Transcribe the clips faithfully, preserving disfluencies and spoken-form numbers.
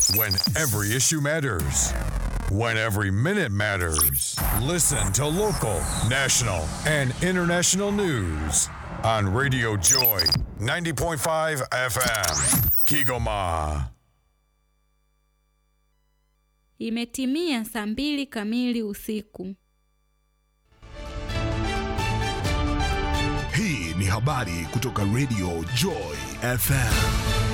When every issue matters. When every minute matters. Listen to local, national, and international news on Radio Joy ninety point five F M. Kigoma. Imetimia saa mbili kamili usiku. Hii ni habari kutoka Radio Joy F M.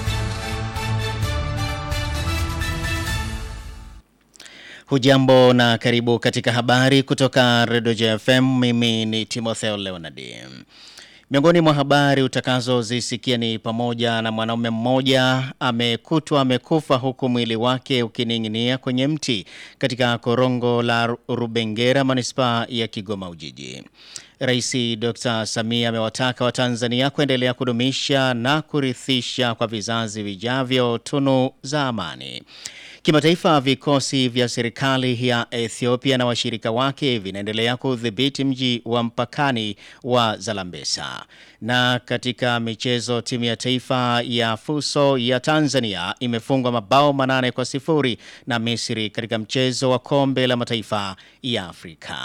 Hujambo na karibu katika habari kutoka Radio Joy F M. Mimi ni Timotheo Leonard. Miongoni mwa habari utakazo zisikia ni pamoja na mwanaume mmoja amekutwa amekufa huku mwili wake ukining'inia kwenye mti katika korongo la Rubengera, manispaa ya Kigoma Ujiji. Rais Doctor Samia amewataka Watanzania kuendelea kudumisha na kurithisha kwa vizazi vijavyo tunu za amani. Kimataifa, vikosi vya serikali ya Ethiopia na washirika wake vinaendelea kudhibiti mji wa mpakani wa Zalambesa. Na katika michezo, timu ya taifa ya Fuso ya Tanzania imefungwa mabao manane kwa sifuri na Misri katika mchezo wa kombe la mataifa ya Afrika.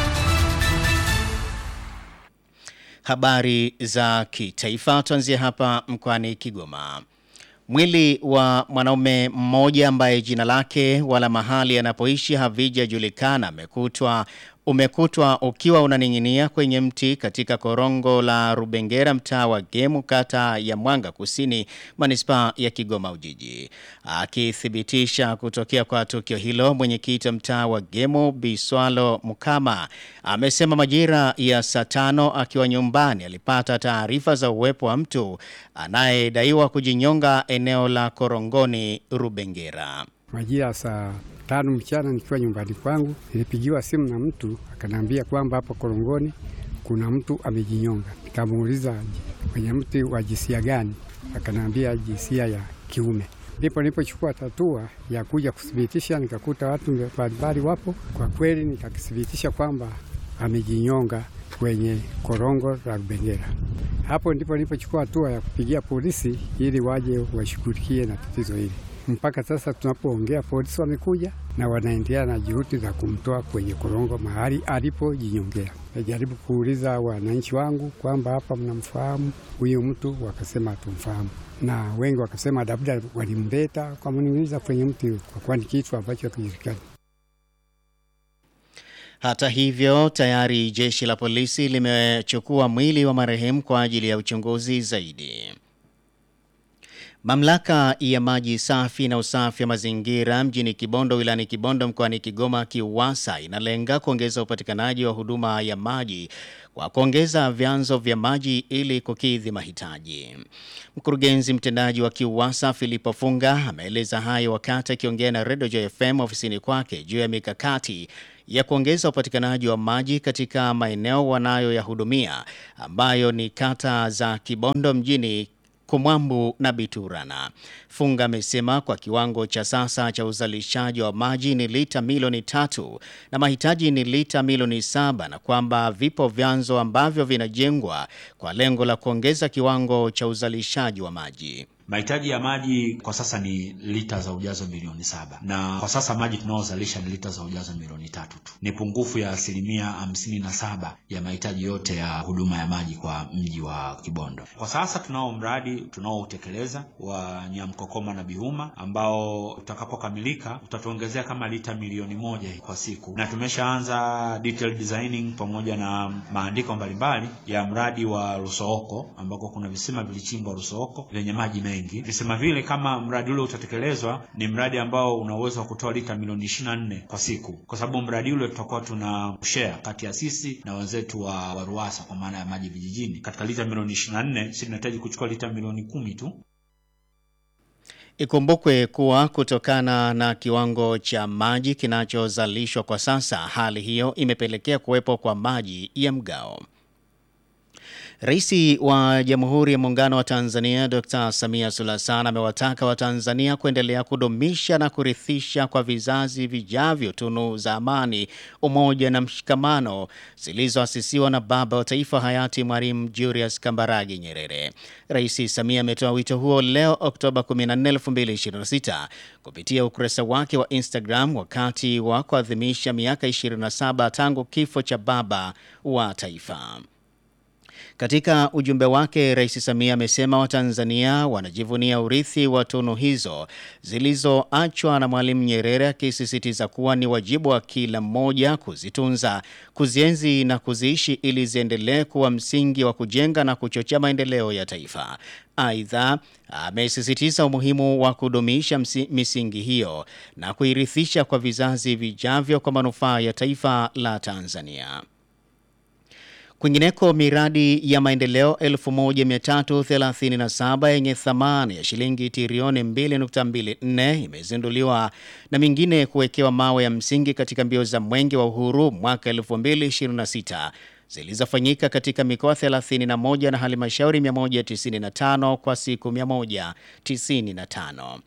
Habari za kitaifa, tuanzie hapa mkoani Kigoma. Mwili wa mwanaume mmoja ambaye jina lake wala mahali anapoishi havijajulikana umekutwa umekutwa ukiwa unaning'inia kwenye mti katika korongo la Rubengera, mtaa wa Gemu, kata ya Mwanga Kusini, manispaa ya Kigoma Ujiji. Akithibitisha kutokea kwa tukio hilo, mwenyekiti mtaa wa Gemu Biswalo Mukama amesema majira ya saa tano akiwa nyumbani alipata taarifa za uwepo wa mtu anayedaiwa kujinyonga eneo la korongoni Rubengera. Majira saa tano mchana nikiwa nyumbani kwangu, nilipigiwa simu na mtu akaniambia kwamba hapo korongoni kuna mtu amejinyonga. Nikamuuliza kwenye mti wa jinsia gani, akaniambia jinsia ya kiume. Ndipo nilipochukua hatua ya kuja kuthibitisha, nikakuta watu mbalimbali wapo. Kwa kweli nikathibitisha kwamba amejinyonga kwenye korongo la Rubengera. Hapo ndipo nilipochukua hatua ya kupigia polisi ili waje washughulikie na tatizo hili. Mpaka sasa tunapoongea polisi wamekuja na wanaendelea na juhudi za kumtoa kwenye korongo mahali alipojinyongea. Najaribu kuuliza wananchi wangu kwamba hapa mnamfahamu huyu mtu, wakasema hatumfahamu. Na wengi wakasema labda walimleta kwa mning'iniza kwenye mti kwa kwani kitu ambacho hakijulikani. Hata hivyo, tayari jeshi la polisi limechukua mwili wa marehemu kwa ajili ya uchunguzi zaidi. Mamlaka ya maji safi na usafi wa mazingira mjini Kibondo wilayani Kibondo mkoani Kigoma KIUWASA inalenga kuongeza upatikanaji wa huduma ya maji kwa kuongeza vyanzo vya maji ili kukidhi mahitaji. Mkurugenzi mtendaji wa KIUWASA Filipo Funga ameeleza hayo wakati akiongea na Radio Joy F M ofisini kwake juu ya mikakati ya kuongeza upatikanaji wa maji katika maeneo wanayoyahudumia ambayo ni kata za Kibondo mjini, Kumwambu na Biturana. Funga amesema kwa kiwango cha sasa cha uzalishaji wa maji ni lita milioni tatu na mahitaji ni lita milioni saba, na kwamba vipo vyanzo ambavyo vinajengwa kwa lengo la kuongeza kiwango cha uzalishaji wa maji. Mahitaji ya maji kwa sasa ni lita za ujazo milioni saba. Na kwa sasa maji tunaozalisha ni lita za ujazo milioni tatu tu. Ni pungufu ya asilimia hamsini na saba ya mahitaji yote ya huduma ya maji kwa mji wa Kibondo. Kwa sasa tunao mradi tunaoutekeleza wa Nyamkokoma na Bihuma ambao utakapokamilika utatuongezea kama lita milioni moja kwa siku. Na tumeshaanza detail designing pamoja na maandiko mbalimbali ya mradi wa Rusooko ambako kuna visima vilichimbwa Rusooko vyenye maji mengi. Visema vile kama mradi ule utatekelezwa ni mradi ambao una uwezo wa kutoa lita milioni ishirini na nne kwa siku. Kwa sababu mradi ule tutakuwa tuna share kati ya sisi na wenzetu wa, wa Ruwasa kwa maana ya maji vijijini. Katika lita milioni ishirini na nne sisi tunahitaji kuchukua lita milioni kumi tu. Ikumbukwe kuwa kutokana na kiwango cha maji kinachozalishwa kwa sasa, hali hiyo imepelekea kuwepo kwa maji ya mgao. Rais wa Jamhuri ya Muungano wa Tanzania Dokta Samia Suluhu Hassan amewataka Watanzania kuendelea kudumisha na kurithisha kwa vizazi vijavyo tunu za amani, umoja na mshikamano zilizoasisiwa na baba wa taifa hayati Mwalimu Julius Kambarage Nyerere. Rais Samia ametoa wito huo leo Oktoba kumi na nne, elfu mbili ishirini na sita kupitia ukurasa wake wa Instagram wakati wa kuadhimisha miaka ishirini na saba tangu kifo cha baba wa taifa. Katika ujumbe wake, Rais Samia amesema Watanzania wanajivunia urithi wa tunu hizo zilizoachwa na Mwalimu Nyerere, akisisitiza kuwa ni wajibu wa kila mmoja kuzitunza, kuzienzi na kuziishi ili ziendelee kuwa msingi wa kujenga na kuchochea maendeleo ya taifa. Aidha, amesisitiza umuhimu wa kudumisha misingi hiyo na kuirithisha kwa vizazi vijavyo kwa manufaa ya taifa la Tanzania. Kwingineko, miradi ya maendeleo elfu moja mia tatu thelathini na saba yenye thamani ya shilingi trilioni mbili nukta mbili nne imezinduliwa na mingine kuwekewa mawe ya msingi katika mbio za Mwenge wa Uhuru mwaka elfu mbili ishirini na sita zilizofanyika katika mikoa thelathini na moja na halmashauri mia moja tisini na tano kwa siku mia moja tisini na tano.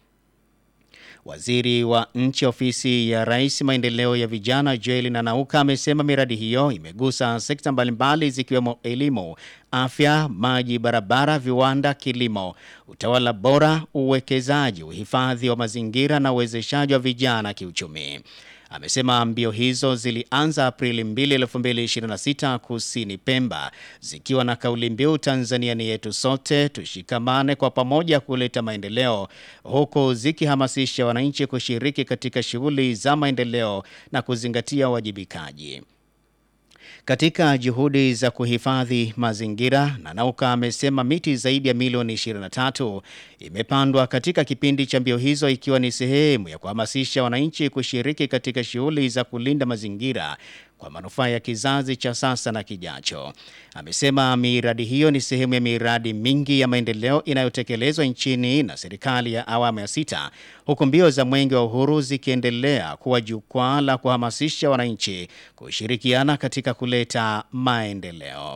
Waziri wa Nchi Ofisi ya Rais Maendeleo ya Vijana Joel Nanauka amesema miradi hiyo imegusa sekta mbalimbali zikiwemo elimu, afya, maji, barabara, viwanda, kilimo, utawala bora, uwekezaji, uhifadhi wa mazingira na uwezeshaji wa vijana kiuchumi. Amesema mbio hizo zilianza Aprili mbili, elfu mbili ishirini na sita kusini Pemba, zikiwa na kauli mbiu Tanzania ni yetu sote, tushikamane kwa pamoja kuleta maendeleo, huku zikihamasisha wananchi kushiriki katika shughuli za maendeleo na kuzingatia wajibikaji. Katika juhudi za kuhifadhi mazingira, Nanauka amesema miti zaidi ya milioni ishirini na tatu imepandwa katika kipindi cha mbio hizo, ikiwa ni sehemu ya kuhamasisha wananchi kushiriki katika shughuli za kulinda mazingira kwa manufaa ya kizazi cha sasa na kijacho. Amesema miradi hiyo ni sehemu ya miradi mingi ya maendeleo inayotekelezwa nchini na serikali ya awamu ya sita, huku mbio za Mwenge wa Uhuru zikiendelea kuwa jukwaa la kuhamasisha wananchi kushirikiana katika kuleta maendeleo.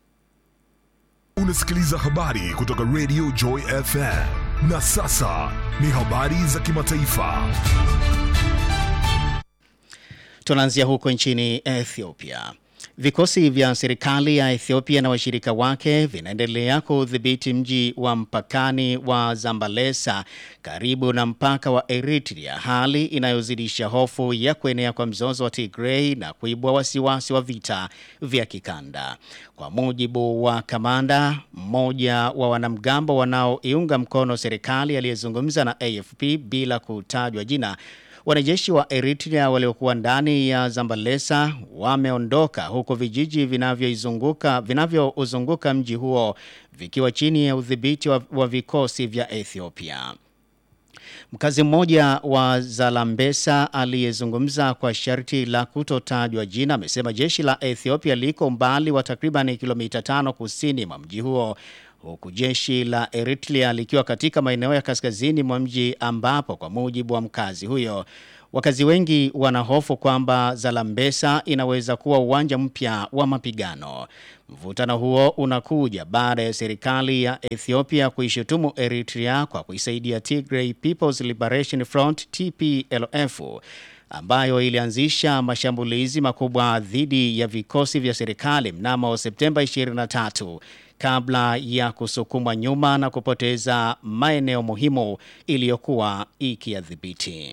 Unasikiliza habari kutoka Radio Joy F M. Na sasa ni habari za kimataifa. Tunaanzia huko nchini Ethiopia. Vikosi vya serikali ya Ethiopia na washirika wake vinaendelea kudhibiti mji wa mpakani wa Zambalesa karibu na mpaka wa Eritrea, hali inayozidisha hofu ya kuenea kwa mzozo wa Tigray na kuibua wasiwasi wa vita vya kikanda. Kwa mujibu wa kamanda mmoja wa wanamgambo wanaoiunga mkono serikali aliyezungumza na A F P bila kutajwa jina, wanajeshi wa Eritrea waliokuwa ndani ya Zambalesa wameondoka, huko vijiji vinavyoizunguka vinavyouzunguka mji huo vikiwa chini ya udhibiti wa, wa vikosi vya Ethiopia. Mkazi mmoja wa Zalambesa aliyezungumza kwa sharti la kutotajwa jina amesema jeshi la Ethiopia liko umbali wa takriban kilomita tano kusini mwa mji huo, huku jeshi la Eritrea likiwa katika maeneo ya kaskazini mwa mji, ambapo kwa mujibu wa mkazi huyo, wakazi wengi wanahofu kwamba Zalambesa inaweza kuwa uwanja mpya wa mapigano. Mvutano huo unakuja baada ya serikali ya Ethiopia kuishutumu Eritrea kwa kuisaidia Tigray People's Liberation Front T P L F, ambayo ilianzisha mashambulizi makubwa dhidi ya vikosi vya serikali mnamo Septemba ishirini na tatu kabla ya kusukumwa nyuma na kupoteza maeneo muhimu iliyokuwa ikiyadhibiti.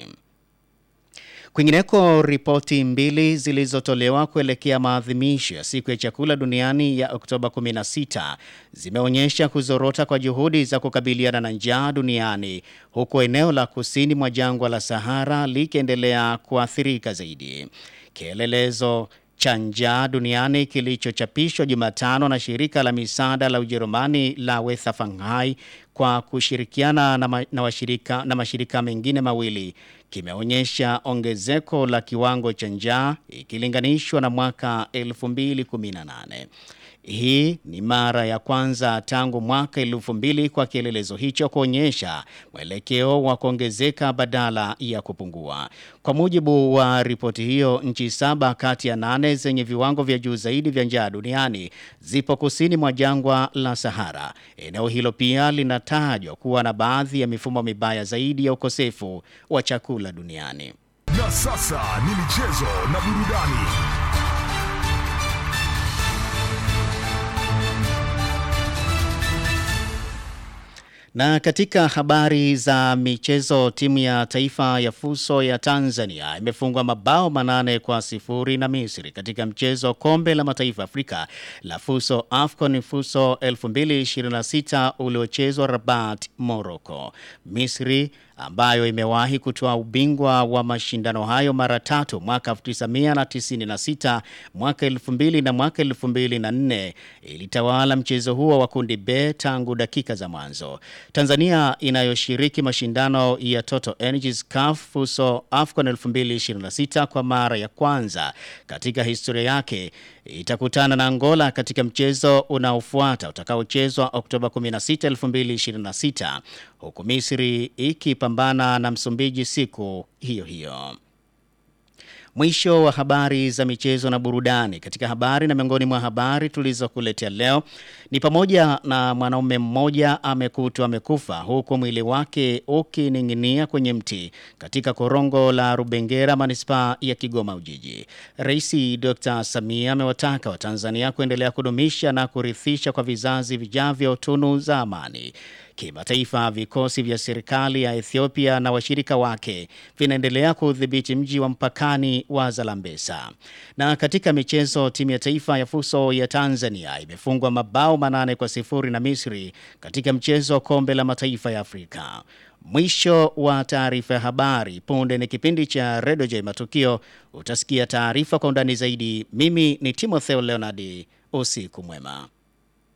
Kwingineko, ripoti mbili zilizotolewa kuelekea maadhimisho ya siku ya chakula duniani ya Oktoba kumi na sita zimeonyesha kuzorota kwa juhudi za kukabiliana na njaa duniani, huku eneo la kusini mwa jangwa la Sahara likiendelea kuathirika zaidi. Kielelezo cha njaa duniani kilichochapishwa Jumatano na shirika la misaada la Ujerumani la Weizsäckung kwa kushirikiana na, ma, na, washirika, na mashirika mengine mawili kimeonyesha ongezeko la kiwango cha njaa ikilinganishwa na mwaka elfu mbili kumi na nane. Hii ni mara ya kwanza tangu mwaka elfu mbili kwa kielelezo hicho kuonyesha mwelekeo wa kuongezeka badala ya kupungua. Kwa mujibu wa ripoti hiyo, nchi saba kati ya nane zenye viwango vya juu zaidi vya njaa duniani zipo kusini mwa jangwa la Sahara. Eneo hilo pia linatajwa kuwa na baadhi ya mifumo mibaya zaidi ya ukosefu wa chakula duniani. Na sasa ni michezo na burudani. Na katika habari za michezo, timu ya taifa ya Fuso ya Tanzania imefungwa mabao manane kwa sifuri na Misri katika mchezo kombe la mataifa Afrika la Fuso AFCON Fuso elfu mbili ishirini na sita uliochezwa Rabat, Morocco. Misri ambayo imewahi kutoa ubingwa wa mashindano hayo mara tatu mwaka elfu tisa mia tisini na sita, mwaka elfu mbili na mwaka elfu mbili na nne, ilitawala mchezo huo wa kundi B tangu dakika za mwanzo. Tanzania inayoshiriki mashindano ya Total Energies C A F Fuso AFCON elfu mbili ishirini na sita kwa mara ya kwanza katika historia yake itakutana na Angola katika mchezo unaofuata utakaochezwa Oktoba kumi na sita, elfu mbili ishirini na sita, huku Misri ikipambana na Msumbiji siku hiyo hiyo. Mwisho wa habari za michezo na burudani. Katika habari na miongoni mwa habari tulizokuletea leo ni pamoja na mwanaume mmoja amekutwa amekufa huku mwili wake ukining'inia kwenye mti katika korongo la Rubengera, manispaa ya Kigoma Ujiji. Rais Dokta Samia amewataka Watanzania kuendelea kudumisha na kurithisha kwa vizazi vijavyo tunu za amani. Kimataifa, vikosi vya serikali ya Ethiopia na washirika wake vinaendelea kudhibiti mji wa mpakani wa Zalambesa. Na katika michezo, timu ya taifa ya Fuso ya Tanzania imefungwa mabao manane kwa sifuri na Misri katika mchezo kombe la mataifa ya Afrika. Mwisho wa taarifa ya habari. Punde ni kipindi cha Radio J Matukio. Utasikia taarifa kwa undani zaidi. Mimi ni Timotheo Leonardi. Usiku mwema.